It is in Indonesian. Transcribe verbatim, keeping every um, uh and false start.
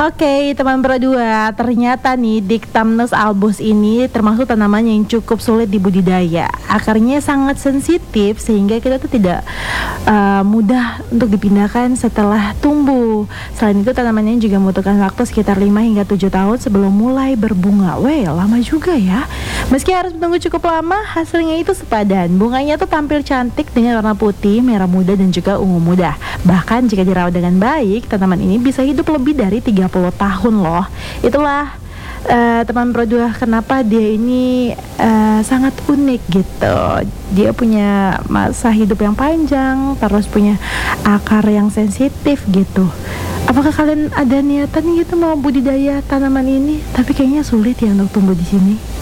Oke, teman berdua, ternyata nih Dictamnus albus ini termasuk tanaman yang cukup sulit dibudidaya. Akarnya sangat sensitif sehingga kita tuh tidak uh, mudah untuk dipindahkan setelah tumbuh. Selain itu tanamannya juga membutuhkan waktu sekitar lima hingga tujuh tahun sebelum mulai berbunga. Weh, lama juga ya. Meski harus menunggu cukup lama, hasilnya itu sepadan. Bunganya tuh tampil cantik dengan warna putih, merah muda dan juga ungu muda. Bahkan jika dirawat dengan baik, tanaman ini bisa hidup lebih dari tiga puluh tahun loh. Itulah uh, teman berdua kenapa dia ini uh, sangat unik gitu. Dia punya masa hidup yang panjang, terus punya akar yang sensitif gitu. Apakah kalian ada niatan gitu mau budidaya tanaman ini? Tapi kayaknya sulit ya untuk tumbuh di sini.